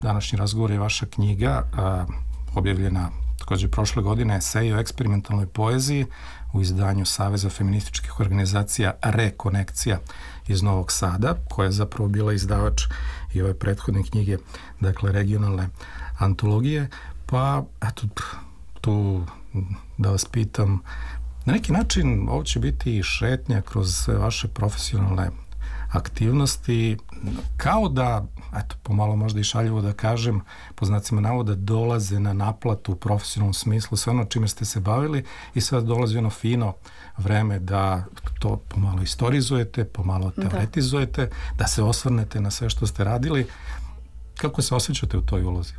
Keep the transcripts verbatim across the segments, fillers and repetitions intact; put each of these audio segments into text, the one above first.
današnji razgovor je vaša knjiga, a, objavljena takođe prošle godine, esej o eksperimentalnoj poeziji u izdanju Saveza feminističkih organizacija Rekonekcija iz Novog Sada, koja je zapravo bila izdavač i ove prethodne knjige, dakle regionalne antologije. Pa, eto, tu da vas pitam, na neki način ovo će biti i šetnja kroz sve vaše profesionalne aktivnosti, kao da, eto, pomalo možda i šaljivo da kažem, po znacima navoda, dolaze na naplatu u profesionalnom smislu, sve ono čime ste se bavili i sad dolazi ono fino vreme da to pomalo istorizujete, pomalo teoretizujete, da, da se osvrnete na sve što ste radili. Kako se osjećate u toj ulozi?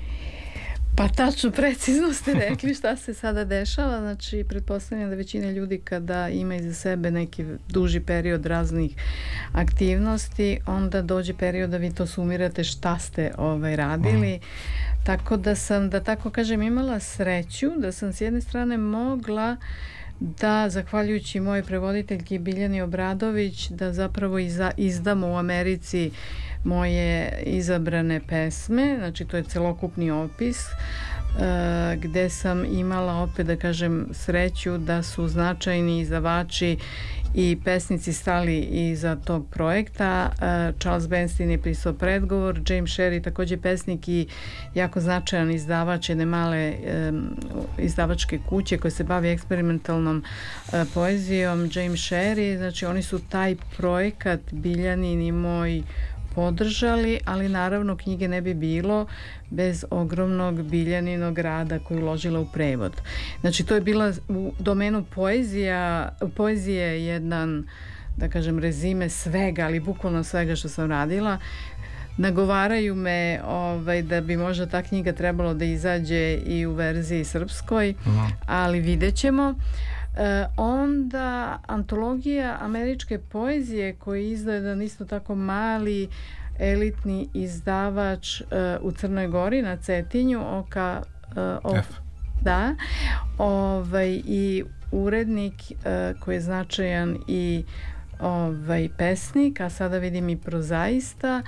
Pa tačno, precizno ste rekli šta se sada dešava. Znači, pretpostavljam da većina ljudi kada ima iza sebe neki duži period raznih aktivnosti, onda dođe period da vi to sumirate šta ste ovaj, radili. Mm. Tako da sam, da tako kažem, imala sreću da sam s jedne strane mogla da, zahvaljujući mojoj prevoditeljki Biljani Obradović, da zapravo iza, izdamo u Americi moje izabrane pesme, znači to je celokupni opis, uh, gde sam imala opet da kažem sreću da su značajni izdavači i pesnici stali iza tog projekta. Uh, Charles Bernstein je pisao predgovor, James Sherry takođe pesnik i jako značajan izdavač jedne male um, izdavačke kuće koje se bavi eksperimentalnom uh, poezijom, James Sherry, znači oni su taj projekat Biljanin i moj podržali, ali naravno knjige ne bi bilo bez ogromnog Biljaninog rada koji je uložila u prevod. Znači to je bila u domenu poezija, poezije jedan, da kažem, rezime svega, ali bukvalno svega što sam radila. Nagovaraju me ovaj, da bi možda ta knjiga trebalo da izađe i u verziji srpskoj, uh-huh. ali vidjet ćemo. E, onda antologija američke poezije koji izdaje jedan isto tako mali elitni izdavač e, u Crnoj Gori na Cetinju oka e, o, da ovaj, i urednik e, koji je značajan i ovaj, pesnik, a sada vidim i prozaista,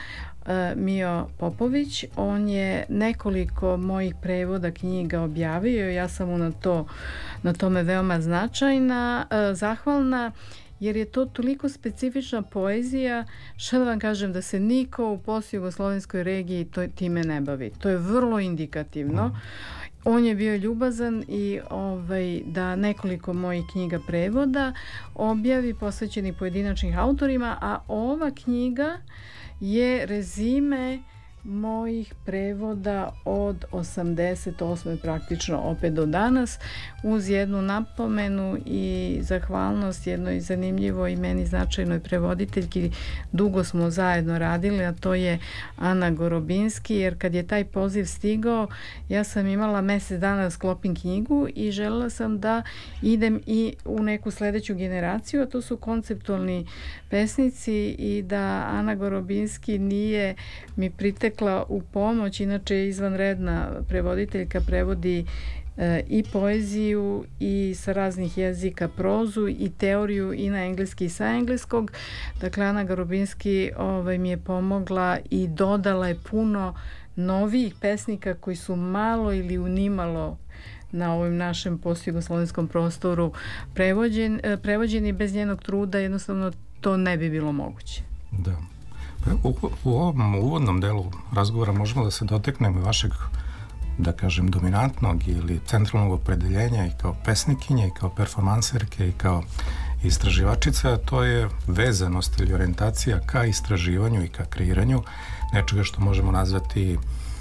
Mio Popović. On je nekoliko mojih prevoda knjiga objavio, ja sam mu na, to, na tome veoma značajna, zahvalna, jer je to toliko specifična poezija, što da vam kažem, da se niko u postjugoslovenskoj regiji to, time ne bavi. To je vrlo indikativno. Mm. On je bio ljubazan i ovaj, da nekoliko mojih knjiga prevoda objavi posvećenih pojedinačnih autorima, a ova knjiga je rezime mojih prevoda od osamdeset osme praktično opet do danas, uz jednu napomenu i zahvalnost jednoj zanimljivoj i meni značajnoj prevoditeljki. Dugo smo zajedno radili, a to je Ana Gorobinski, jer kad je taj poziv stigao, ja sam imala mesec dana da sklopim knjigu i želela sam da idem i u neku sledeću generaciju, a to su konceptualni pesnici, i da Ana Gorobinski nije mi pritekla u pomoć, inače je izvanredna prevoditeljka, prevodi e, i poeziju i sa raznih jezika prozu i teoriju i na engleski i sa engleskog. Dakle, Ana Gorobinski ovaj, mi je pomogla i dodala je puno novih pesnika koji su malo ili unimalo na ovom našem postjugoslovenskom prostoru prevođen, prevođeni. Bez njenog truda jednostavno to ne bi bilo moguće. Da. U, u ovom uvodnom delu razgovora možemo da se doteknemo vašeg, da kažem, dominantnog ili centralnog opredeljenja i kao pesnikinje, i kao performanserke, i kao istraživačica. To je vezanost ili orijentacija ka istraživanju i ka kreiranju nečega što možemo nazvati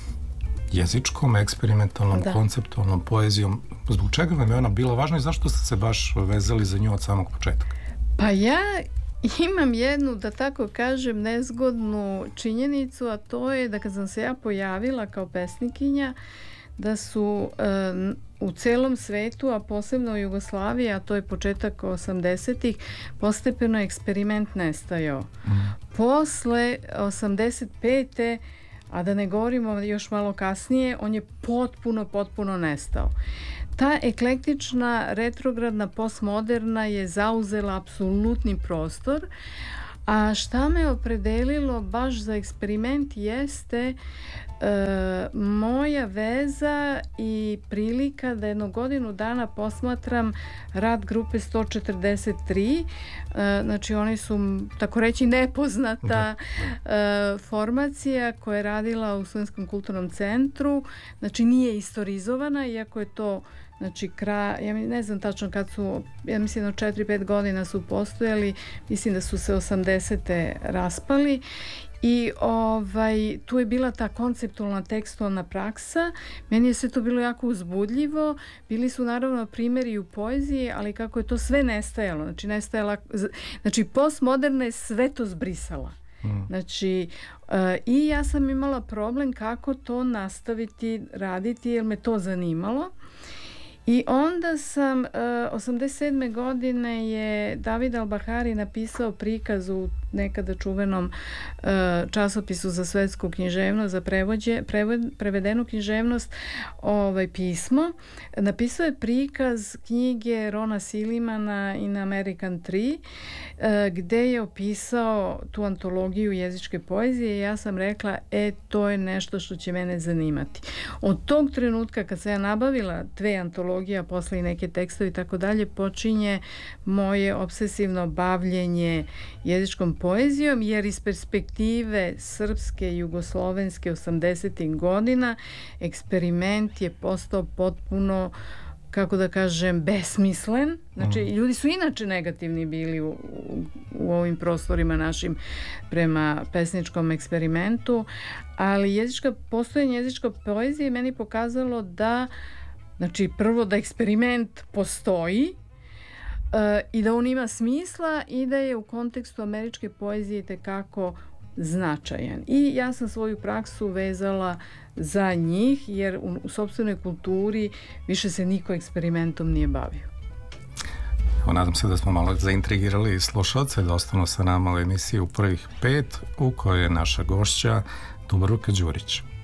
jezičkom, eksperimentalnom, da. konceptualnom poezijom. Zbog čega vam je ona bila važna i zašto ste se baš vezali za nju od samog početka? Pa ja imam jednu, da tako kažem, nezgodnu činjenicu, a to je da kad sam se ja pojavila kao pesnikinja, da su e, u celom svetu, a posebno u Jugoslaviji, a to je početak osamdesetih, postepeno eksperiment nestajao. Mm. Posle osamdeset pete a da ne govorimo još malo kasnije, on je potpuno, potpuno nestao. Ta eklektična, retrogradna, postmoderna je zauzela apsolutni prostor, A šta me opredelilo baš za eksperiment jeste e, moja veza i prilika da jednu godinu dana posmatram rad grupe sto četrdeset tri. E, znači oni su, tako reći, nepoznata e, formacija koja je radila u Studentskom kulturnom centru. Znači nije istorizovana, iako je to znači kraj, ja ne znam tačno kad su, ja mislim jedno četiri pet godina su postojali, mislim da su se osamdesete raspali i ovaj, tu je bila ta konceptualna tekstualna praksa. Meni je sve to bilo jako uzbudljivo. Bili su naravno primjeri u poeziji, ali kako je to sve nestajalo, znači nestajala, znači postmoderna je sve to zbrisala. Mm. Znači, uh, i ja sam imala problem kako to nastaviti raditi, jer me to zanimalo. I onda sam, uh, osamdeset sedme godine je David Al-Bahari napisao prikaz u nekada čuvenom uh, časopisu za svetsku književnost, za prevođe, prevod, prevedenu književnost, ovaj, pismo. Napisao je prikaz knjige Rona Silimana In American Tree, uh, gde je opisao tu antologiju jezičke poezije i ja sam rekla, e, to je nešto što će mene zanimati. Od tog trenutka kad sam ja nabavila dve antologije, a posle i neke tekstove i tako dalje, počinje moje obsesivno bavljenje jezičkom poezijom, jer iz perspektive srpske, jugoslovenske osamdesetih godina eksperiment je postao potpuno, kako da kažem, besmislen. Znači, mm. ljudi su inače negativni bili u, u, u ovim prostorima našim prema pesničkom eksperimentu, ali jezička, postojanje jezičke poezije meni pokazalo da, znači, prvo da eksperiment postoji uh, i da on ima smisla i da je u kontekstu američke poezije tekako značajan. I ja sam svoju praksu vezala za njih, jer u, u sopstvenoj kulturi više se niko eksperimentom nije bavio. Evo, nadam se da smo malo zaintrigirali slušalce da ostanu sa nama u emisiji u prvih pet, u kojoj je naša gošća Dubravka Đurić.